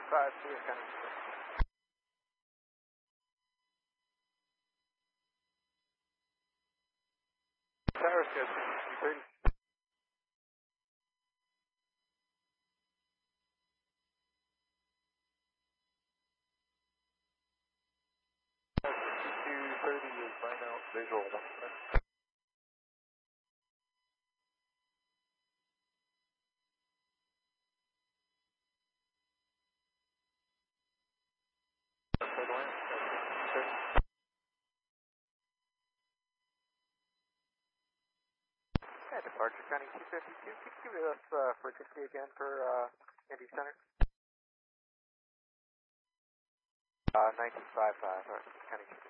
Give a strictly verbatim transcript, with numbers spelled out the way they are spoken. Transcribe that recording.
five, see you, County. Tower's good, two thirty. two thirty is line out visual. Yeah, departure County two fifty-two. Could you give us uh, frequency again for uh, Indy Center? Uh, nineteen fifty-five, uh, County two fifty-two.